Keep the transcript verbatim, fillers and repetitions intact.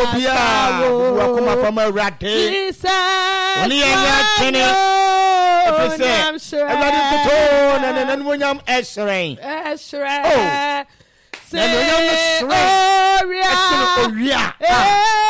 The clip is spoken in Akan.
Obia, Wakuma from a rat. Jesus, only a rat. I'm sure. I'm ready to tone and then William Esrain. Esrain. Oh, William Esrain. Oh, yeah.